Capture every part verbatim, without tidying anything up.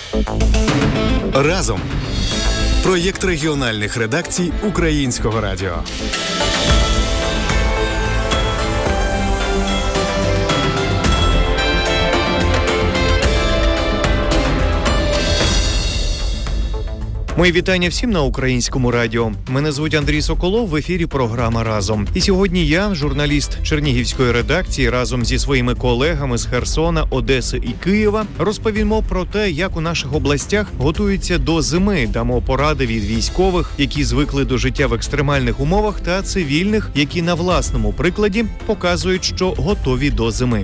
Разом. Проєкт регіональних редакцій Українського радіо. Мої вітання всім на Українському радіо. Мене звуть Андрій Соколов, в ефірі програма «Разом». І сьогодні я, журналіст Чернігівської редакції, разом зі своїми колегами з Херсона, Одеси і Києва розповімо про те, як у наших областях готуються до зими, дамо поради від військових, які звикли до життя в екстремальних умовах, та цивільних, які на власному прикладі показують, що готові до зими.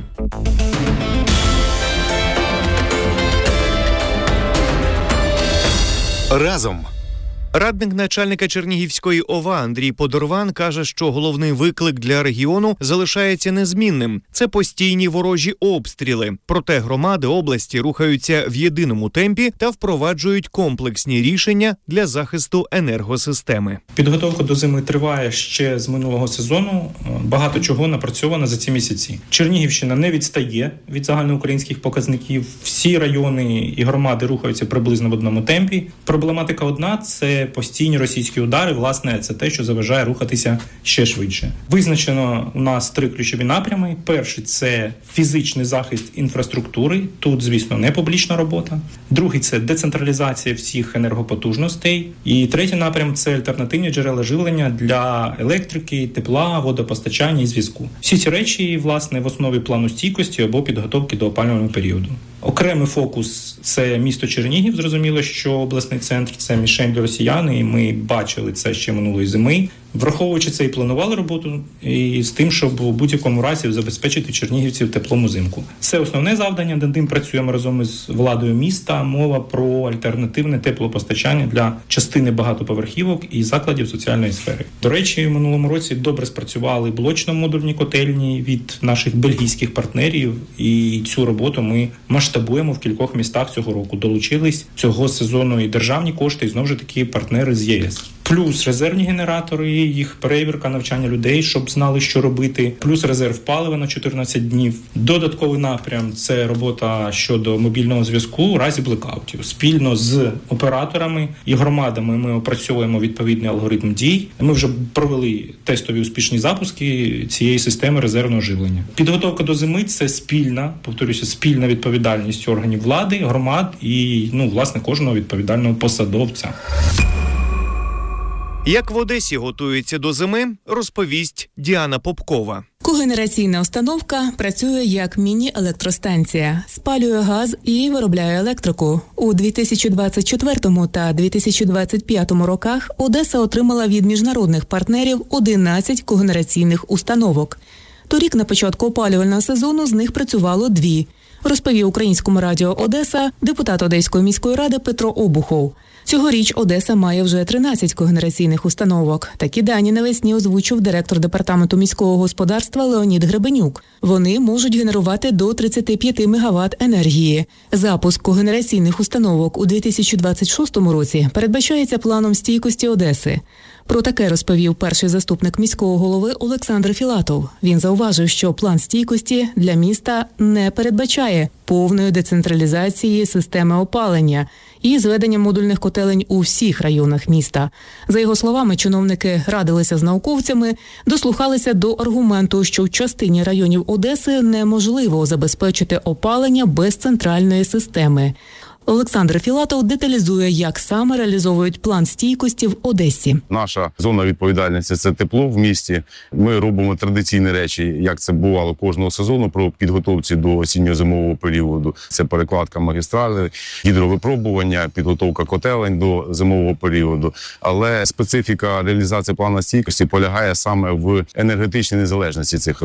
Разом. Радник начальника Чернігівської ОВА Андрій Подорван каже, що головний виклик для регіону залишається незмінним. Це постійні ворожі обстріли. Проте громади області рухаються в єдиному темпі та впроваджують комплексні рішення для захисту енергосистеми. Підготовка до зими триває ще з минулого сезону. Багато чого напрацьовано за ці місяці. Чернігівщина не відстає від загальноукраїнських показників. Всі райони і громади рухаються приблизно в одному темпі. Проблематика одна – це постійні російські удари, власне, це те, що заважає рухатися ще швидше. Визначено у нас три ключові напрями. Перший – це фізичний захист інфраструктури. Тут, звісно, не публічна робота. Другий – це децентралізація всіх енергопотужностей. І третій напрям – це альтернативні джерела живлення для електрики, тепла, водопостачання і зв'язку. Всі ці речі, власне, в основі плану стійкості або підготовки до опалювального періоду. Окремий фокус – це місто Чернігів. Зрозуміло, що обласний центр – це мішень для росіян, і ми бачили це ще минулої зими. Враховуючи це, і планували роботу і з тим, щоб у будь-якому разі забезпечити чернігівців теплом узимку. Це основне завдання, над ним працюємо разом із владою міста. Мова про альтернативне теплопостачання для частини багатоповерхівок і закладів соціальної сфери. До речі, в минулому році добре спрацювали блочно-модульні котельні від наших бельгійських партнерів, і цю роботу ми масштабуємо в кількох містах цього року. Долучились цього сезону і державні кошти, і знову ж таки партнери з ЄС. Плюс резервні генератори, їх перевірка, навчання людей, щоб знали, що робити. Плюс резерв палива на чотирнадцять днів. Додатковий напрям – це робота щодо мобільного зв'язку у разі блекаутів. Спільно з операторами і громадами ми опрацьовуємо відповідний алгоритм дій. Ми вже провели тестові успішні запуски цієї системи резервного живлення. Підготовка до зими – це спільна, повторюся, спільна відповідальність органів влади, громад і, ну, власне, кожного відповідального посадовця. Як в Одесі готуються до зими, розповість Діана Попкова. Когенераційна установка працює як міні-електростанція, спалює газ і виробляє електрику. У дві тисячі двадцять четвертому та дві тисячі двадцять п'ятому роках Одеса отримала від міжнародних партнерів одинадцять когенераційних установок. Торік на початку опалювального сезону з них працювало дві, розповів Українському радіо Одеса депутат Одеської міської ради Петро Обухов. Цьогоріч Одеса має вже тринадцять когенераційних установок. Такі дані навесні озвучив директор департаменту міського господарства Леонід Гребенюк. Вони можуть генерувати до тридцять п'ять мегаватт енергії. Запуск когенераційних установок у дві тисячі двадцять шостому році передбачається планом стійкості Одеси. Про таке розповів перший заступник міського голови Олександр Філатов. Він зауважив, що план стійкості для міста не передбачає повної децентралізації системи опалення і зведення модульних котелень у всіх районах міста. За його словами, чиновники радилися з науковцями, дослухалися до аргументу, що в частині районів Одеси неможливо забезпечити опалення без центральної системи. Олександр Філатов деталізує, як саме реалізовують план стійкості в Одесі. Наша зона відповідальності – це тепло в місті. Ми робимо традиційні речі, як це бувало кожного сезону, про підготовці до осінньо-зимового періоду. Це перекладка магістралі, гідровипробування, підготовка котелень до зимового періоду. Але специфіка реалізації плану стійкості полягає саме в енергетичній незалежності цих